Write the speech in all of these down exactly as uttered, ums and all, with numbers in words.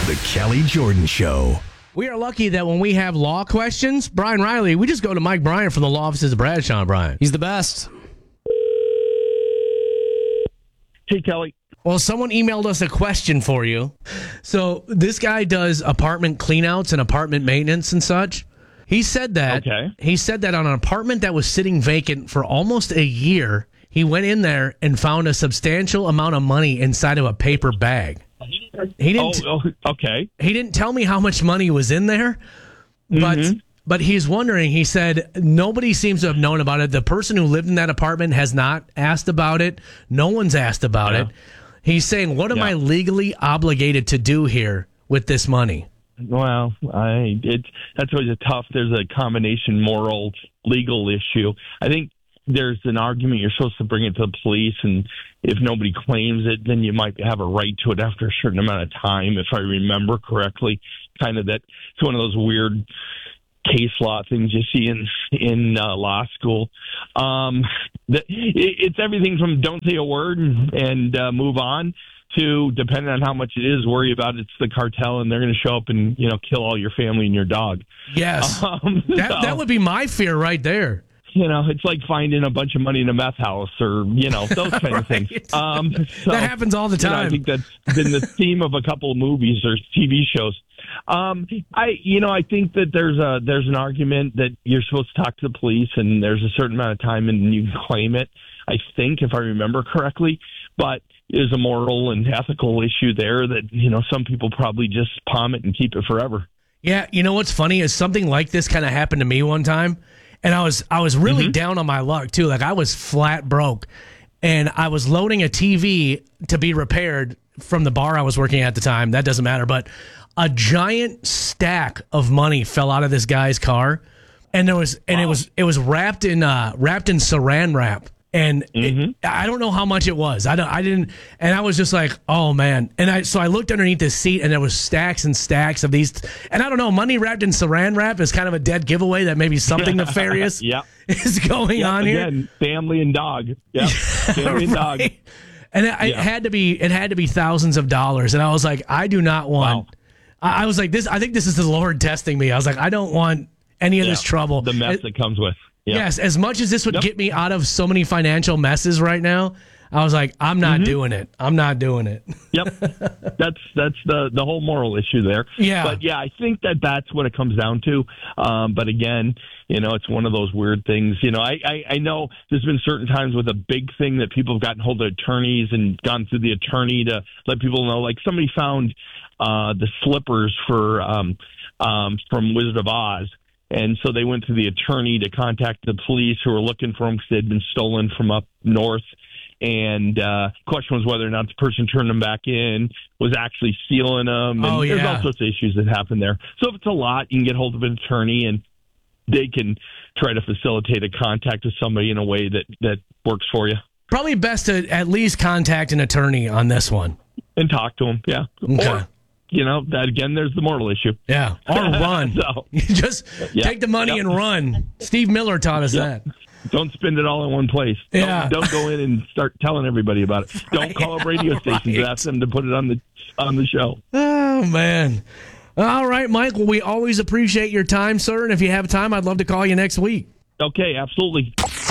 The Kelly Jordan Show. We are lucky that when we have law questions, Brian Riley, we just go to Mike Bryant from the law offices of Bradshaw and Bryant. He's the best. Hey, Kelly. Well, someone emailed us a question for you. So this guy does apartment cleanouts and apartment maintenance and such. He said that. Okay. He said that on an apartment that was sitting vacant for almost a year, he went in there and found a substantial amount of money inside of a paper bag. He didn't. Oh, oh, okay. He didn't tell me how much money was in there, but Mm-hmm. but he's wondering. He said nobody seems to have known about it. The person who lived in that apartment has not asked about it. No one's asked about Yeah. it. He's saying, "What am Yeah. I legally obligated to do here with this money?" Well, I it's that's always a tough. There's a combination moral, legal issue. I think there's an argument you're supposed to bring it to the police, and if nobody claims it, then you might have a right to it after a certain amount of time, if I remember correctly. Kind of that. It's one of those weird case law things you see in in uh, law school. Um, the, it, it's everything from don't say a word and, and uh, move on to, depending on how much it is, worry about it's the cartel and they're going to show up and, you know, kill all your family and your dog. Yes, Um, that so, that would be my fear right there. you know, it's like finding a bunch of money in a meth house or, you know, those kind of things. Right. Um, so, That happens all the you know, time. I think that's been the theme of a couple of movies or T V shows. Um, I, you know, I think that there's a there's an argument that you're supposed to talk to the police, and there's a certain amount of time, and you can claim it. I think, if I remember correctly, but there's a moral and ethical issue there that, you know, some people probably just palm it and keep it forever. Yeah, you know what's funny is something like this kind of happened to me one time, and I was I was really Mm-hmm. down on my luck too. Like I was flat broke, and I was loading a T V to be repaired from the bar I was working at the time. That doesn't matter, but a giant stack of money fell out of this guy's car, and there was and it was it was wrapped in uh, wrapped in Saran wrap. And it, I don't know how much it was. I don't. I didn't. And I was just like, oh man. And I so I looked underneath the seat, and there was stacks and stacks of these. And I don't know. Money wrapped in Saran wrap is kind of a dead giveaway that maybe something nefarious Yeah. is going Yep, on here. again, family and dog. Yeah, family and dog. Right. And it, it Yeah. had to be. It had to be thousands of dollars. And I was like, I do not want. Wow. I, I was like, this. I think this is the Lord testing me. I was like, I don't want any of Yeah, this trouble. the mess It- that comes with. Yeah. Yes, as much as this would Yep. get me out of so many financial messes right now, I was like, I'm not Mm-hmm. doing it. I'm not doing it. Yep, that's that's the the whole moral issue there. Yeah. but yeah, I think that that's what it comes down to. Um, but again, you know, it's one of those weird things. You know, I, I I know there's been certain times with a big thing that people have gotten hold of attorneys and gone through the attorney to let people know. Like somebody found uh, the slippers for um, um, from Wizard of Oz. And so they went to the attorney to contact the police who were looking for them because they'd been stolen from up north. And uh, question was whether or not the person turned them back in was actually stealing them. And Oh, there's yeah. all sorts of issues that happen there. So if it's a lot, you can get hold of an attorney and they can try to facilitate a contact with somebody in a way that, that works for you. Probably best to at least contact an attorney on this one. And talk to them, yeah. Okay. Or, you know, that again, there's the moral issue. Yeah, or run. So- Just Yeah. take the money Yep. and run. Steve Miller taught us Yep. that. Don't spend it all in one place. Yeah. Don't, don't go in and start telling everybody about it. Don't call up radio stations and Right. ask them to put it on the on the show. Oh, man. All right, Mike. Well, we always appreciate your time, sir. And if you have time, I'd love to call you next week. Okay, absolutely.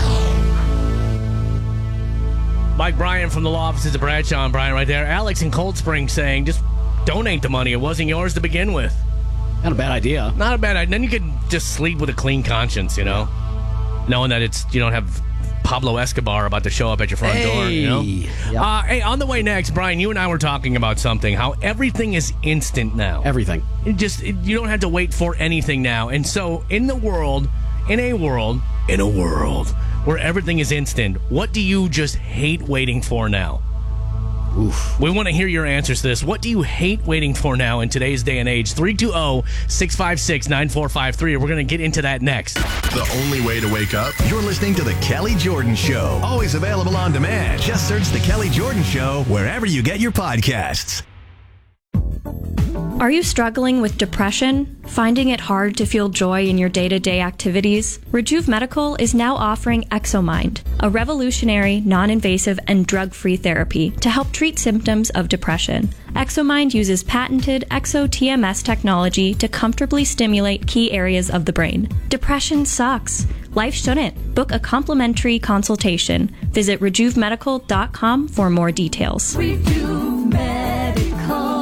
Mike Bryan from the law offices of Bradshaw and Bryan right there. Alex in Cold Spring saying, just donate the money. It wasn't yours to begin with. Not a bad idea. Not a bad idea. Then you could just sleep with a clean conscience, you know, knowing that it's you don't have Pablo Escobar about to show up at your front door. You know. Hey. Yep. Uh, hey, on the way next, Brian, you and I were talking about something. How everything is instant now. Everything. It just it, you don't have to wait for anything now. And so, in the world, in a world, in a world where everything is instant, what do you just hate waiting for now? Oof. We want to hear your answers to this. What do you hate waiting for now in today's day and age? three two zero, six five six, nine four five three. We're going to get into that next. The only way to wake up? You're listening to The Kelly Jordan Show. Always available on demand. Just search The Kelly Jordan Show wherever you get your podcasts. Are you struggling with depression? Finding it hard to feel joy in your day-to-day activities? Rejuve Medical is now offering ExoMind, a revolutionary, non-invasive, and drug-free therapy to help treat symptoms of depression. ExoMind uses patented ExoT M S technology to comfortably stimulate key areas of the brain. Depression sucks. Life shouldn't. Book a complimentary consultation. Visit rejuve medical dot com for more details. Rejuve Medical.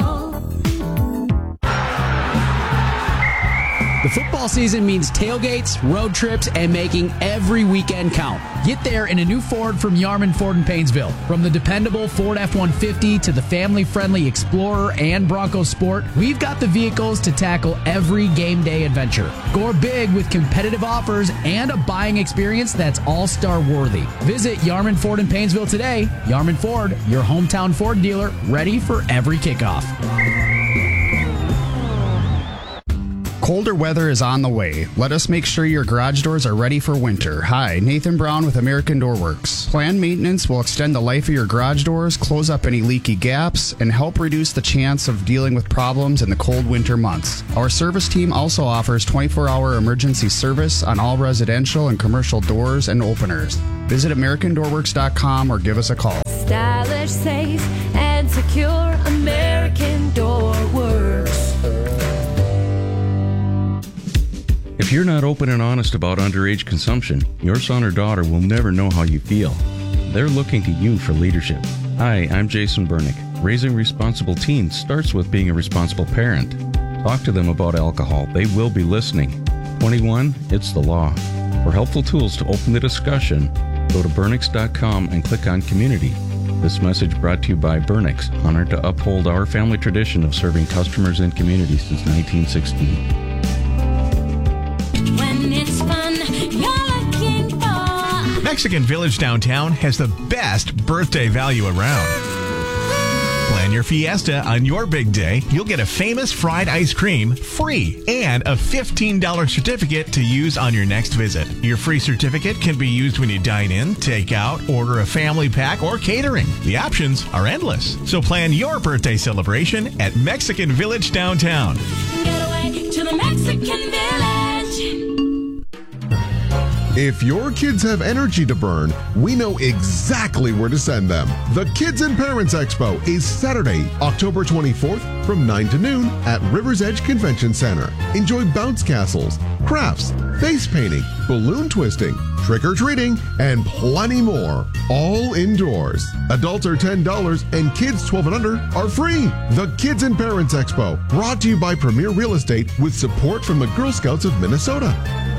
The football season means tailgates, road trips, and making every weekend count. Get there in a new Ford from Yarman Ford in Painesville. From the dependable Ford F one fifty to the family-friendly Explorer and Bronco Sport, we've got the vehicles to tackle every game day adventure. Score big with competitive offers and a buying experience that's all-star worthy. Visit Yarman Ford in Painesville today. Yarman Ford, your hometown Ford dealer, ready for every kickoff. Colder weather is on the way. Let us make sure your garage doors are ready for winter. Hi, Nathan Brown with American Door Works. Planned maintenance will extend the life of your garage doors, close up any leaky gaps, and help reduce the chance of dealing with problems in the cold winter months. Our service team also offers twenty-four hour emergency service on all residential and commercial doors and openers. Visit American Door Works dot com or give us a call. Stylish, safe, and secure. American Door Works. If you're not open and honest about underage consumption, your son or daughter will never know how you feel. They're looking to you for leadership. Hi, I'm Jason Bernick. Raising responsible teens starts with being a responsible parent. Talk to them about alcohol. They will be listening. twenty-one, it's the law. For helpful tools to open the discussion, go to burnix dot com and click on Community. This message brought to you by Burnix, honored to uphold our family tradition of serving customers and communities since nineteen sixteen. When it's fun, you're looking for. Mexican Village Downtown has the best birthday value around. Plan your fiesta on your big day. You'll get a famous fried ice cream free and a fifteen dollars certificate to use on your next visit. Your free certificate can be used when you dine in, take out, order a family pack, or catering. The options are endless. So plan your birthday celebration at Mexican Village Downtown. Get away to the Mexican Village. If your kids have energy to burn, we know exactly where to send them. The Kids and Parents Expo is Saturday, October twenty-fourth from nine to noon at Rivers Edge Convention Center. Enjoy bounce castles, crafts, face painting, balloon twisting, trick-or-treating, and plenty more. All indoors. Adults are ten dollars and kids twelve and under are free. The Kids and Parents Expo, brought to you by Premier Real Estate with support from the Girl Scouts of Minnesota.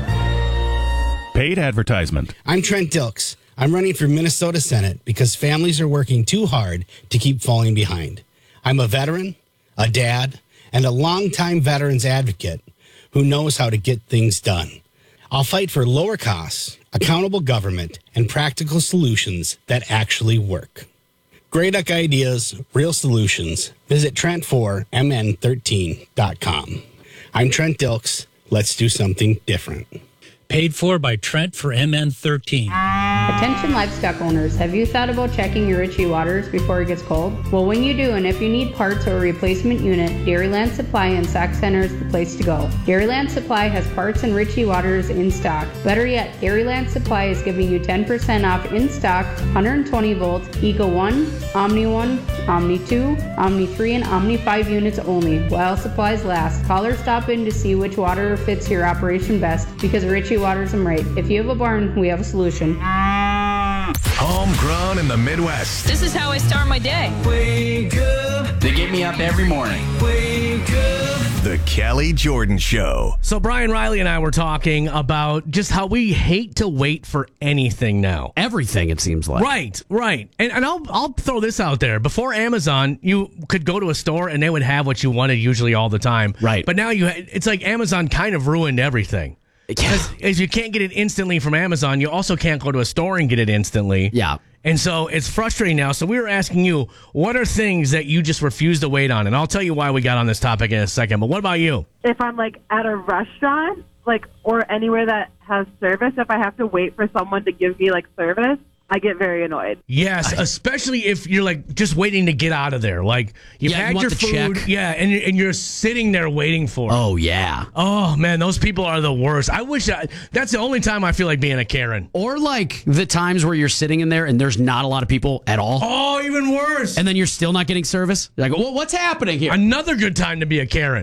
Paid advertisement. I'm Trent Dilks. I'm running for Minnesota Senate because families are working too hard to keep falling behind. I'm a veteran, a dad, and a longtime veterans advocate who knows how to get things done. I'll fight for lower costs, accountable government, and practical solutions that actually work. Great ideas, real solutions. Visit Trent for M N thirteen dot com. I'm Trent Dilks. Let's do something different. Paid for by Trent for M N thirteen. Attention livestock owners, have you thought about checking your Ritchie waters before it gets cold? Well, when you do, and if you need parts or a replacement unit, Dairyland Supply in Sac Center is the place to go. Dairyland Supply has parts and Ritchie waters in stock. Better yet, Dairyland Supply is giving you ten percent off in stock one hundred twenty volt Eco one, Omni one, Omni two, Omni three, and Omni five units only while supplies last. Call or stop in to see which water fits your operation best because Ritchie waters them right. If you have a barn, we have a solution. Homegrown in the Midwest. This is how I start my day. Wake up. They get me up every morning. Wake up. The Kelly Jordan Show. So Brian Riley and I were talking about just how we hate to wait for anything now. Everything, it seems like. Right, right. And and I'll I'll throw this out there. Before Amazon, you could go to a store and they would have what you wanted usually all the time. Right. But now you it's like Amazon kind of ruined everything. Because as you can't get it instantly from Amazon, you also can't go to a store and get it instantly. Yeah. And so it's frustrating now. So we were asking you, what are things that you just refuse to wait on? And I'll tell you why we got on this topic in a second. But what about you? If I'm like at a restaurant, like or anywhere that has service, if I have to wait for someone to give me like service, I get very annoyed. Yes, especially if you're like just waiting to get out of there. Like you've Yeah, you had want your the food, check. yeah, and and you're sitting there waiting for it. Oh, yeah. Oh man, those people are the worst. I wish I, that's the only time I feel like being a Karen. Or like the times where you're sitting in there and there's not a lot of people at all. Oh, even worse. And then you're still not getting service. You're like, well, what's happening here? Another good time to be a Karen.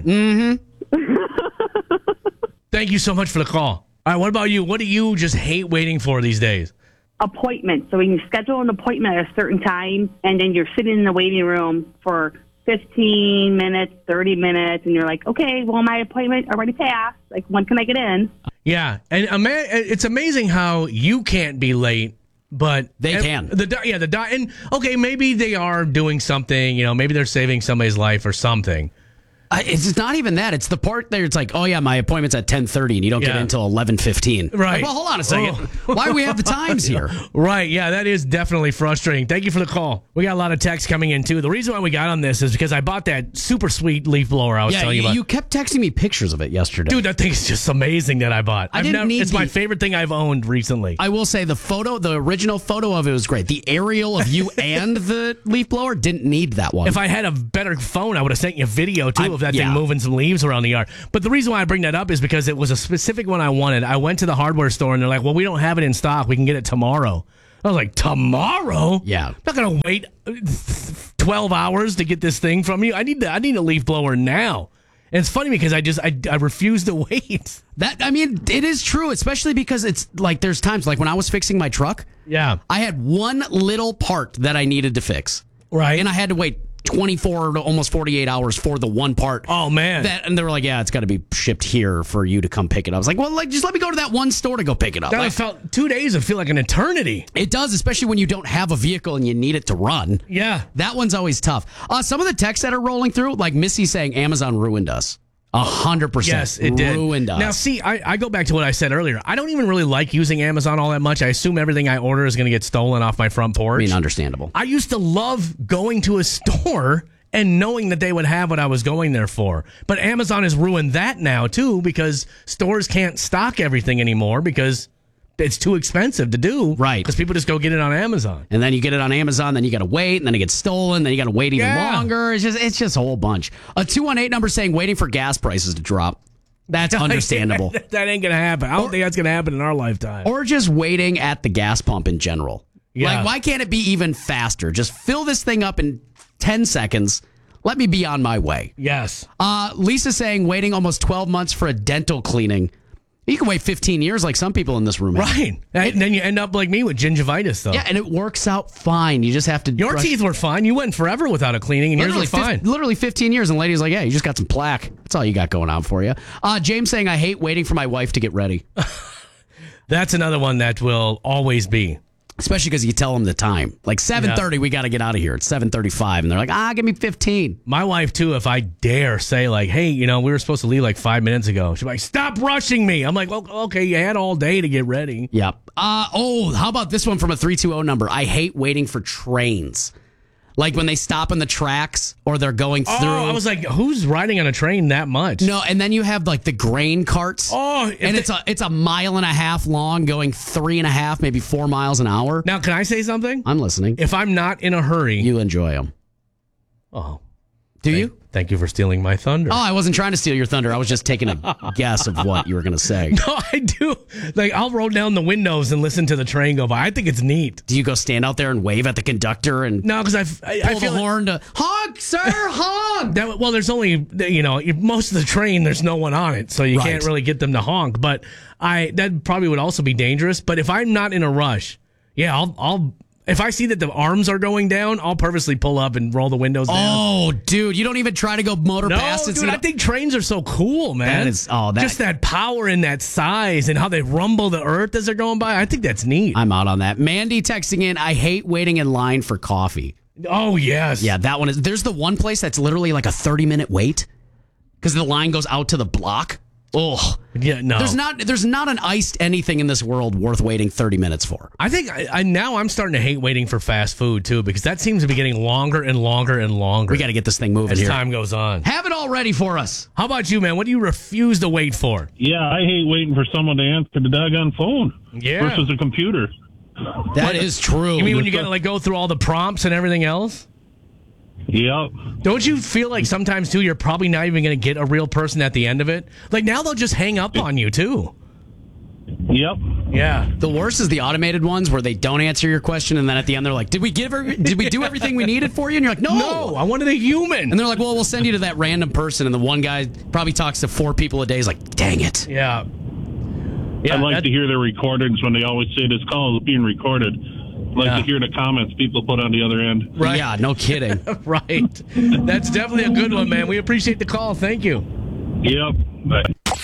Mm-hmm. Thank you so much for the call. All right, what about you? What do you just hate waiting for these days? Appointment. So when you schedule an appointment at a certain time, and then you're sitting in the waiting room for fifteen minutes, thirty minutes, and you're like, okay, well, my appointment already passed. Like, when can I get in? Yeah, and ama- it's amazing how you can't be late, but They and can. The do- yeah, the do- and okay, maybe they are doing something. You know, maybe they're saving somebody's life or something. Uh, it's not even that. It's the part there. It's like, oh yeah, my appointment's at ten thirty, and you don't get Yeah. in until eleven fifteen. Right. Like, well, hold on a second. Oh. Why do we have the times here? Right. Yeah, that is definitely frustrating. Thank you for the call. We got a lot of texts coming in too. The reason why we got on this is because I bought that super sweet leaf blower I was Yeah, telling you you, about. you kept texting me pictures of it yesterday. Dude, that thing is just amazing that I bought. I I've didn't never, need it's my the- favorite thing I've owned recently. I will say the photo, the original photo of it was great. The aerial of you and the leaf blower didn't need that one. If I had a better phone, I would have sent you a video too I- of that yeah. thing moving some leaves around the yard. But the reason why I bring that up is because it was a specific one I wanted. I went to the hardware store and they're like, well, we don't have it in stock. We can get it tomorrow. I was like, tomorrow? Yeah. I'm not going to wait twelve hours to get this thing from you. I need the, I need a leaf blower now. And it's funny because I just, I, I refuse to wait. That I mean, it is true, especially because it's like there's times like when I was fixing my truck. Yeah. I had one little part that I needed to fix. Right. And I had to wait twenty-four to almost forty-eight hours for the one part. Oh, man. That, and they were like, yeah, it's got to be shipped here for you to come pick it up. I was like, well, like, just let me go to that one store to go pick it up. That Like, felt two days would feel like an eternity. it does, especially when you don't have a vehicle and you need it to run. Yeah. That one's always tough. Uh, some of the texts that are rolling through, like Missy saying Amazon ruined us. A hundred percent. Yes, it did. Ruined us. Now, see, I, I go back to what I said earlier. I don't even really like using Amazon all that much. I assume everything I order is going to get stolen off my front porch. I mean, understandable. I used to love going to a store and knowing that they would have what I was going there for. But Amazon has ruined that now, too, because stores can't stock everything anymore because it's too expensive to do. Right. Because people just go get it on Amazon. And then you get it on Amazon, then you got to wait, and then it gets stolen, then you got to wait even Yeah. longer. It's just it's just a whole bunch. A two one eight number saying waiting for gas prices to drop. That's understandable. That ain't going to happen. I don't think that's going to happen in our lifetime. Or just waiting at the gas pump in general. Yeah. Like, why can't it be even faster? Just fill this thing up in ten seconds. Let me be on my way. Yes. Uh, Lisa saying waiting almost twelve months for a dental cleaning. You can wait fifteen years like some people in this room have. Right. And then you end up like me with gingivitis, though. Yeah, and it works out fine. You just have to. Your brush- teeth were fine. You went forever without a cleaning, and yours Literally, was fine. fif- literally fifteen years, and the lady's like, yeah, you just got some plaque. That's all you got going on for you. Uh, James saying, I hate waiting for my wife to get ready. That's another one that will always be. Especially because you tell them the time. Like seven thirty, we got to get out of here. It's seven thirty-five, and they're like, ah, give me fifteen. My wife, too, if I dare say, like, hey, you know, we were supposed to leave like five minutes ago. She's like, stop rushing me. I'm like, well, okay, you had all day to get ready. Yep. Uh, oh, how about this one from a three two zero number? I hate waiting for trains. Like when they stop on the tracks or they're going through. Oh, I was like, who's riding on a train that much? No, and then you have like the grain carts. Oh, and they- it's a it's a mile and a half long, going three and a half, maybe four miles an hour. Now, can I say something? I'm listening. If I'm not in a hurry. You enjoy them. Oh. Do thank, you? Thank you for stealing my thunder. Oh, I wasn't trying to steal your thunder. I was just taking a guess of what you were going to say. No, I do. Like, I'll roll down the windows and listen to the train go by. I think it's neat. Do you go stand out there and wave at the conductor and No, because I, I, pull I the feel like- horn to honk, sir, honk? That, well, there's only, you know, most of the train, there's no one on it, so you Right. can't really get them to honk. But I that probably would also be dangerous. But if I'm not in a rush, yeah, I'll, I'll if I see that the arms are going down, I'll purposely pull up and roll the windows down. Oh, dude, you don't even try to go motor No, past it. dude, I think trains are so cool, man. That is- oh, that- just that power and that size and how they rumble the earth as they're going by. I think that's neat. I'm out on that. Mandy texting in, I hate waiting in line for coffee. Oh, yes. Yeah, that one is. There's the one place that's literally like a thirty minute wait because the line goes out to the block. Oh, yeah, no. There's not. There's not an iced anything in this world worth waiting thirty minutes for. I think I, I now I'm starting to hate waiting for fast food too because that seems to be getting longer and longer and longer. We got to get this thing moving as here. time goes on. Have it all ready for us. How about you, man? What do you refuse to wait for? Yeah, I hate waiting for someone to answer the doggone phone Yeah. versus a computer. That is true. You mean when you got to like go through all the prompts and everything else? Yep. Don't you feel like sometimes, too, you're probably not even going to get a real person at the end of it? Like, now they'll just hang up on you, too. Yep. Yeah. The worst is the automated ones where they don't answer your question, and then at the end they're like, "Did we give her? Did we do everything we needed for you?" And you're like, "No, no, I wanted a human." And they're like, "Well, we'll send you to that random person." And the one guy probably talks to four people a day. He's like, "Dang it." Yeah. Yeah, I'd like that, to hear their recordings when they always say this call is being recorded. I'd like yeah. to hear the comments people put on the other end. Right. Yeah, no kidding. Right. That's definitely a good one, man. We appreciate the call. Thank you. Yep. Bye.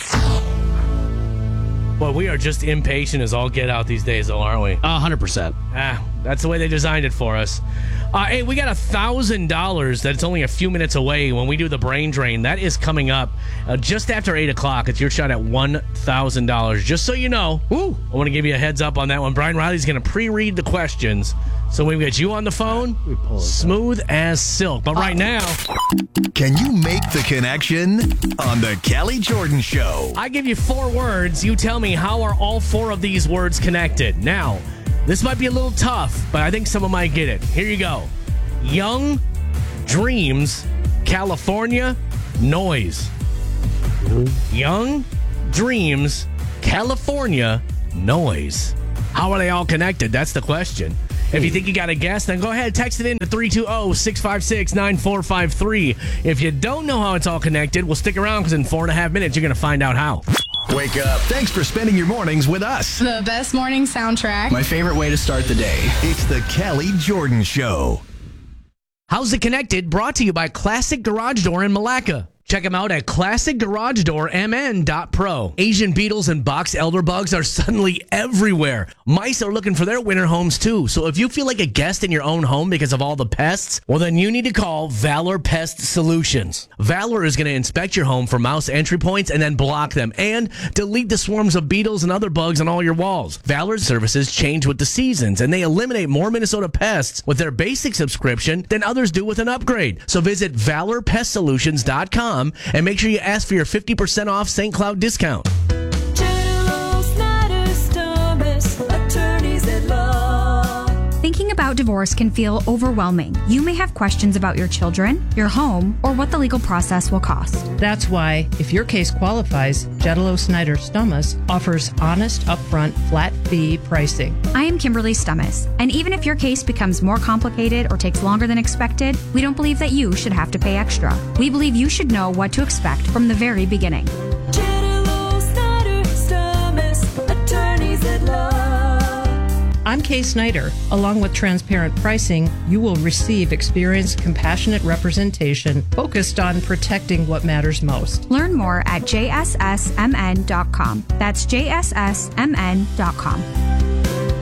Boy, we are just impatient as all get out these days, though, aren't we? A hundred percent. Ah, that's the way they designed it for us. Uh, hey, we got a thousand dollars that's only a few minutes away when we do the brain drain. That is coming up uh, just after eight o'clock. It's your shot at one thousand dollars. Just so you know, Ooh. I want to give you a heads up on that one. Brian Riley's going to pre-read the questions. So we've got you on the phone, smooth as silk. But right now, can you make the connection on the Kelly Jordan Show? I give you four words. You tell me how are all four of these words connected. Now, this might be a little tough, but I think someone might get it. Here you go. Young, dreams, California, noise. Young, dreams, California, noise. How are they all connected? That's the question. If you think you got a guess, then go ahead, text it in to three two zero, six five six, nine four five three. If you don't know how it's all connected, well, stick around because in four and a half minutes, you're going to find out how. Wake up. Thanks for spending your mornings with us. The best morning soundtrack. My favorite way to start the day. It's the Kelly Jordan Show. How's it connected? Brought to you by Classic Garage Door in Malacca. Check them out at classic garage door m n dot pro. Asian beetles and box elder bugs are suddenly everywhere. Mice are looking for their winter homes too. So if you feel like a guest in your own home because of all the pests, well then you need to call Valor Pest Solutions. Valor is going to inspect your home for mouse entry points and then block them and delete the swarms of beetles and other bugs on all your walls. Valor's services change with the seasons and they eliminate more Minnesota pests with their basic subscription than others do with an upgrade. So visit valor pest solutions dot com and make sure you ask for your fifty percent off Saint Cloud discount. Thinking about divorce can feel overwhelming. You may have questions about your children, your home, or what the legal process will cost. That's why, if your case qualifies, Jetalo Snyder Stummas offers honest, upfront, flat fee pricing. I am Kimberly Stummas, and even if your case becomes more complicated or takes longer than expected, we don't believe that you should have to pay extra. We believe you should know what to expect from the very beginning. Jetalo Snyder Stummas, attorneys at law. I'm Kay Snyder. Along with transparent pricing, you will receive experienced, compassionate representation focused on protecting what matters most. Learn more at j s s m n dot com. That's j s s m n dot com.